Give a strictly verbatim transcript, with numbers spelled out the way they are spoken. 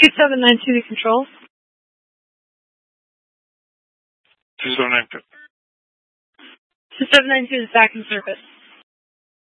two seven nine two to control. two seven nine two. two seven nine two is back in service.